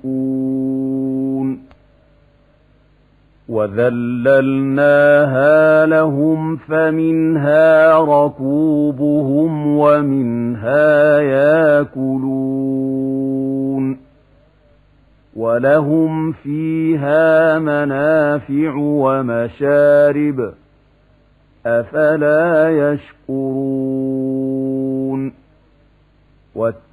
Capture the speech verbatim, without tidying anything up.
يشركون وذللناها لهم فمنها ركوبهم ومنها ياكلون ولهم فيها منافع ومشارب أفلا يشكرون